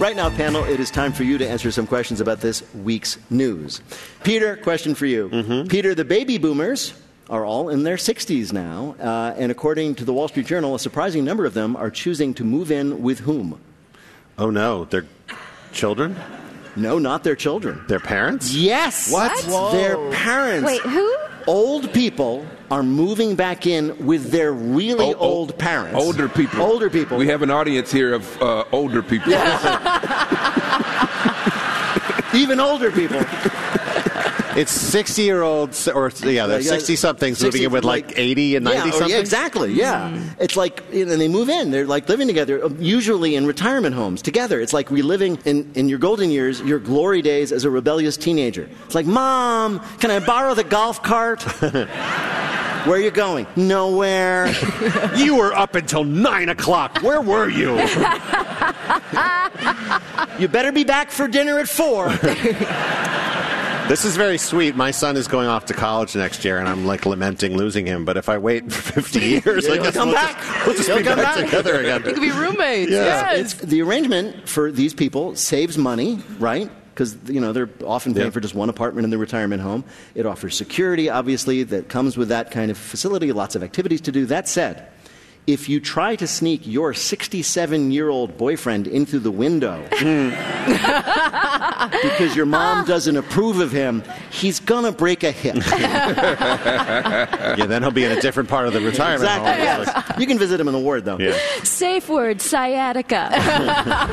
Right now, panel, it is time for you to answer some questions about this week's news. Peter, question for you. Mm-hmm. Peter, the baby boomers are all in their 60s now, and according to the Wall Street Journal, a surprising number of them are choosing to move in with whom? Oh, no. Their children? No, not their children. Their parents? Yes. What? Their parents. Wait, who? Old people are moving back in with their really old parents. Older people. Older people. We have an audience here of older people. Even older people. It's 60-year-olds, or they're 60-somethings moving in with like 80 and 90-somethings? Yeah, exactly, yeah. It's like, and they move in. They're like living together, usually in retirement homes, together. It's like reliving in your golden years, your glory days as a rebellious teenager. It's like, Mom, can I borrow the golf cart? Where are you going? Nowhere. You were up until 9 o'clock. Where were you? You better be back for dinner at 4. This is very sweet. My son is going off to college next year, and I'm like lamenting losing him. But if I wait for 50 years, I guess we'll just be back together again. You could be roommates. Yeah. Yes. The arrangement for these people saves money, right? Because, they're often paying for just one apartment in the retirement home. It offers security, obviously, that comes with that kind of facility, lots of activities to do. That said, if you try to sneak your 67-year-old boyfriend into the window because your mom doesn't approve of him, he's going to break a hip. Yeah, then he'll be in a different part of the retirement home. Exactly. You can visit him in the ward, though. Safe word, sciatica.